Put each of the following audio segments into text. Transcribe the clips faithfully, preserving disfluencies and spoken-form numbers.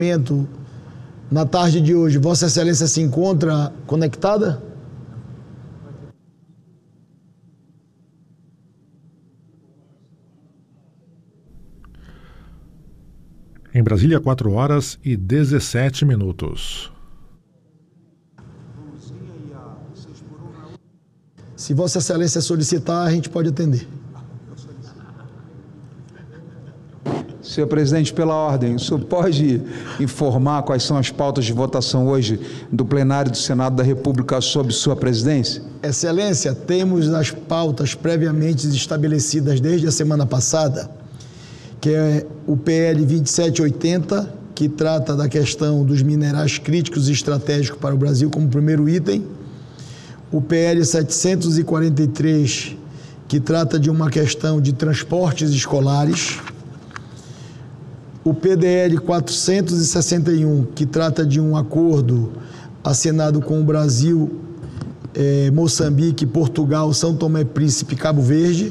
Na tarde de hoje, Vossa Excelência se encontra conectada? Em Brasília, quatro horas e dezessete minutos. Se Vossa Excelência solicitar, a gente pode atender. Senhor presidente, pela ordem, o senhor pode informar quais são as pautas de votação hoje do plenário do Senado da República sob sua presidência? Excelência, temos as pautas previamente estabelecidas desde a semana passada, que é o P L vinte e sete oitenta, que trata da questão dos minerais críticos e estratégicos para o Brasil como primeiro item, o P L setecentos e quarenta e três, que trata de uma questão de transportes escolares, o P D L quatrocentos e sessenta e um, que trata de um acordo assinado com o Brasil, eh, Moçambique, Portugal, São Tomé e Príncipe, Cabo Verde,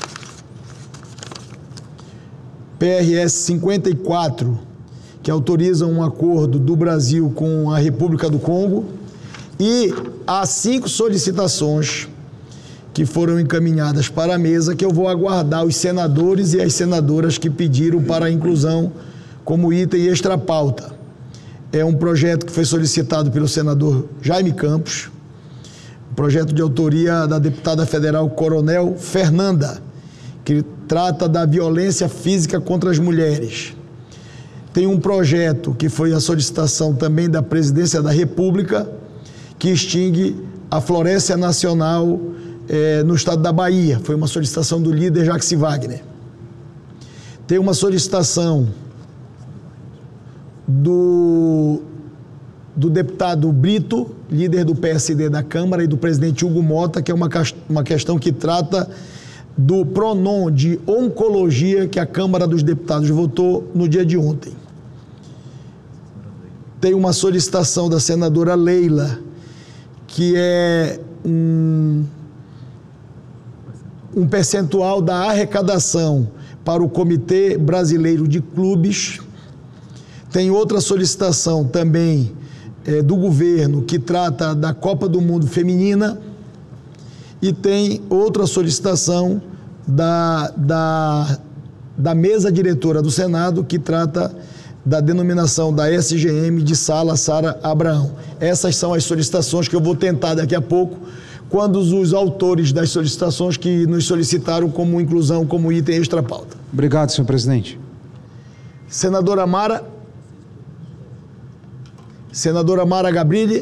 P R S cinquenta e quatro, que autoriza um acordo do Brasil com a República do Congo, e há cinco solicitações que foram encaminhadas para a mesa, que eu vou aguardar os senadores e as senadoras que pediram para a inclusão como item extra pauta. É um projeto que foi solicitado pelo senador Jaime Campos, um projeto de autoria da deputada federal Coronel Fernanda, que trata da violência física contra as mulheres. Tem um projeto que foi a solicitação também da Presidência da República, que extingue a Floresta Nacional É, no estado da Bahia. Foi uma solicitação do líder Jacques Wagner. Tem uma solicitação do, do deputado Brito, líder do P S D da Câmara, e do presidente Hugo Mota, que é uma, uma questão que trata do PRONON de oncologia que a Câmara dos Deputados votou no dia de ontem. Tem uma solicitação da senadora Leila, que é um um percentual da arrecadação para o Comitê Brasileiro de Clubes. Tem outra solicitação também é, do governo, que trata da Copa do Mundo Feminina, e tem outra solicitação da, da, da mesa diretora do Senado, que trata da denominação da S G M de Sala Sara Abraão. Essas são as solicitações que eu vou tentar daqui a pouco, quando os autores das solicitações que nos solicitaram como inclusão, como item extra pauta. Obrigado, senhor presidente. Senadora Mara. Senadora Mara Gabrilli.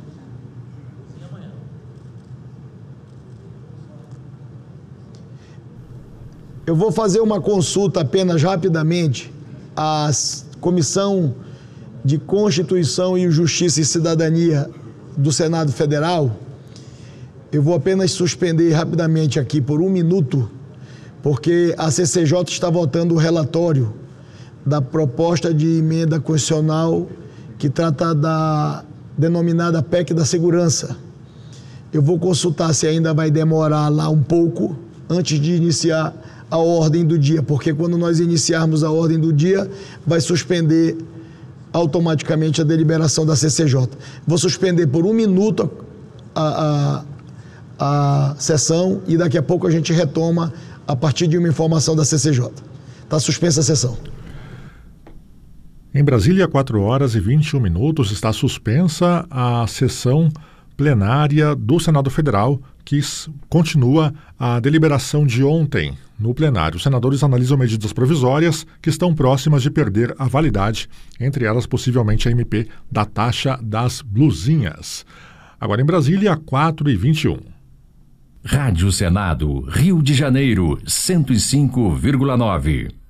Eu vou fazer uma consulta apenas rapidamente à Comissão de Constituição e Justiça e Cidadania do Senado Federal. Eu vou apenas suspender rapidamente aqui por um minuto, porque a C C J está votando o relatório da proposta de emenda constitucional que trata da denominada P E C da Segurança. Eu vou consultar se ainda vai demorar lá um pouco antes de iniciar a ordem do dia, porque quando nós iniciarmos a ordem do dia, vai suspender automaticamente a deliberação da C C J. Vou suspender por um minuto a, a a sessão e daqui a pouco a gente retoma a partir de uma informação da C C J. Está suspensa a sessão. Em Brasília, quatro horas e vinte e um minutos, está suspensa a sessão plenária do Senado Federal, que continua a deliberação de ontem no plenário. Os senadores analisam medidas provisórias que estão próximas de perder a validade, entre elas possivelmente a M P da taxa das blusinhas. Agora em Brasília, quatro e vinte e um. Rádio Senado, Rio de Janeiro, cento e cinco vírgula nove.